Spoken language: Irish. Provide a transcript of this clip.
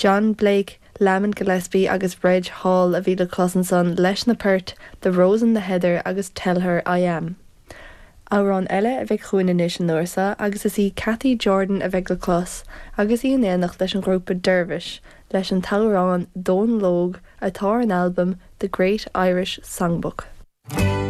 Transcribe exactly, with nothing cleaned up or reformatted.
John Blake, Lamond Gillespie agus Reg Hall a bhí le closan son leis na Pert, The Rose and the Heather agus Tell Her I Am. Árán eile a bheith chuin inis an nuairsa agus is í Cathy Jordan a bheith le clos agus í an éanach leis an grúpa Dervish leis an talrán Dón Lóg atá an album The Great Irish Songbook.